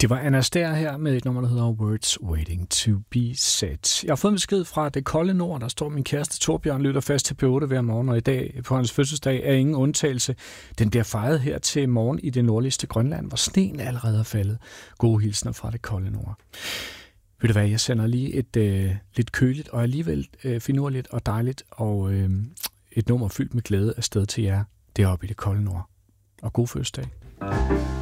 Det var Anna Stær her med et nummer, der hedder Words Waiting to be Said. Jeg har fået en besked fra det kolde nord. Der står, min kæreste Torbjørn lytter fast til P8 hver morgen, og i dag på hans fødselsdag er ingen undtagelse. Den bliver fejret her til morgen i det nordligste Grønland, hvor sneen allerede er faldet. Gode hilsner fra det kolde nord. Ved du hvad, jeg sender lige et lidt køligt og alligevel finurligt og dejligt og et nummer fyldt med glæde afsted til jer deroppe i det kolde nord. Og god fødselsdag.